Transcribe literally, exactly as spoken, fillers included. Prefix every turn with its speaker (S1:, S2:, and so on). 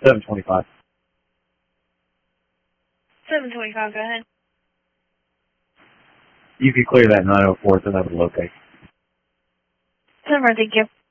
S1: seven twenty-five.
S2: seven twenty-five, go ahead.
S1: You can clear that nine oh four, so that would locate.
S2: Number, thank you.